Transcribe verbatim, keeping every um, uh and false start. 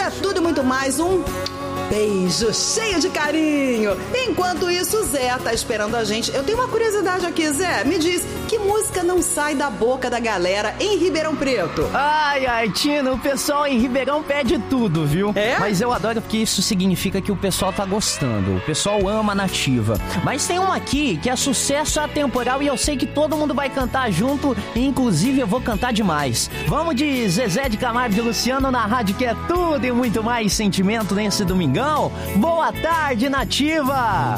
É tudo e muito mais um beijo cheio de carinho. Enquanto isso, o Zé tá esperando a gente. Eu tenho uma curiosidade aqui, Zé. Me diz, que música não sai da boca da galera em Ribeirão Preto? Ai, ai, Tina, o pessoal em Ribeirão pede tudo, viu? É? Mas eu adoro porque isso significa que o pessoal tá gostando. O pessoal ama a Nativa. Mas tem uma aqui que é sucesso atemporal e eu sei que todo mundo vai cantar junto. E inclusive eu vou cantar demais. Vamos de Zezé de Camargo e Luciano na rádio que é tudo e muito mais sentimento nesse domingão. Boa tarde, Nativa!